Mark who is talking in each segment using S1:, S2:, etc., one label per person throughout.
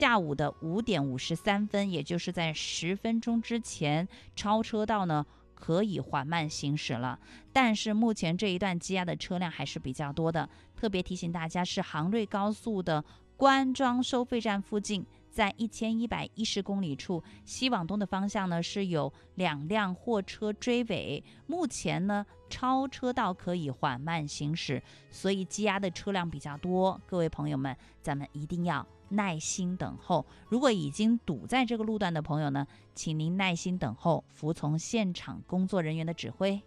S1: 下午的5点53分，也就是在10分钟之前，超车道呢可以缓慢行驶了。但是目前这一段积压的车辆还是比较多的，特别提醒大家是杭瑞高速的关庄收费站附近，在1110公里处西往东的方向呢是有2辆货车追尾，目前呢超车道可以缓慢行驶，所以积压的车辆比较多，各位朋友们咱们一定要耐心等候。如果已经堵在这个路段的朋友呢，请您耐心等候，服从现场工作人员的指挥。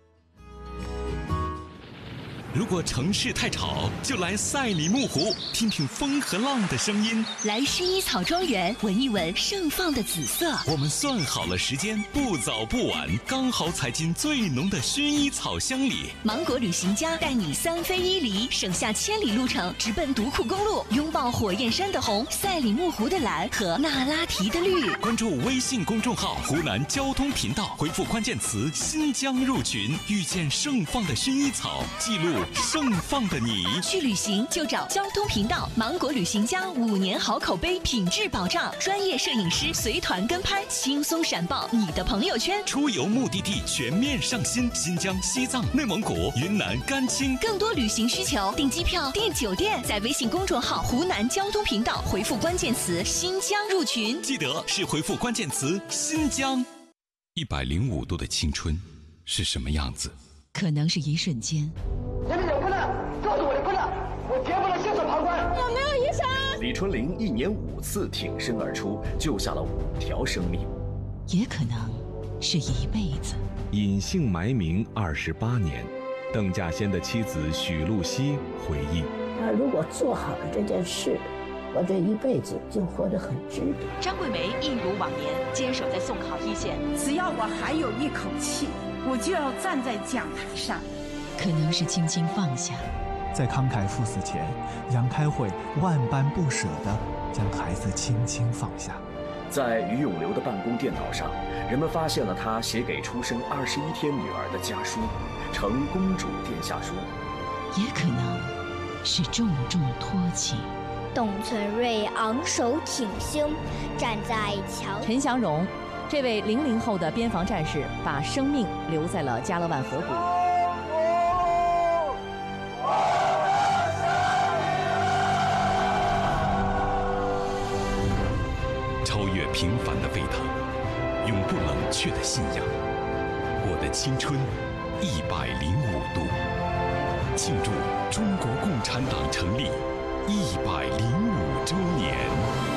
S2: 如果城市太吵，就来赛里木湖，听听风和浪的声音。
S3: 来薰衣草庄园，闻一闻盛放的紫色。
S2: 我们算好了时间，不早不晚，刚好踩进最浓的薰衣草香里。
S3: 芒果旅行家带你3飞1离，省下千里路程，直奔独库公路，拥抱火焰山的红、赛里木湖的蓝和那拉提的绿。
S2: 关注微信公众号湖南交通频道，回复关键词新疆入群，遇见盛放的薰衣草，记录盛放的你。
S3: 去旅行就找交通频道，芒果旅行家5年好口碑，品质保障，专业摄影师随团跟拍，轻松闪爆你的朋友圈。
S2: 出游目的地全面上新，新疆、西藏、内蒙古、云南、甘青。
S3: 更多旅行需求，订机票、订酒店，在微信公众号湖南交通频道回复关键词新疆入群，
S2: 记得是回复关键词新疆。105度的青春是什么样子？
S3: 可能是一瞬间。
S4: 你们有困难，告诉我的困难，我绝不能袖手旁观。
S5: 有没有医生？
S6: 李春玲1年5次挺身而出，救下了5条生命。
S3: 也可能是一辈子。
S7: 隐姓埋名28年，邓稼先的妻子许露西回忆：
S8: 他如果做好了这件事，我这一辈子就活得很值得。
S3: 张桂梅一如往年坚守在送考一线，
S5: 只要我还有一口气，我就要站在讲台上。
S3: 可能是轻轻放下，
S9: 在慷慨赴死前，杨开慧万般不舍地将孩子轻轻放下。
S6: 在于永流的办公电脑上，人们发现了他写给出生21天女儿的家书，呈公主殿下书。
S3: 也可能是重重托起。
S10: 董存瑞昂首挺胸，站在桥。
S11: 陈祥荣，这位00后的边防战士，把生命留在了加勒万河谷。
S2: 超越平凡的沸腾，永不冷却的信仰。我的青春105度，庆祝中国共产党成立105周年。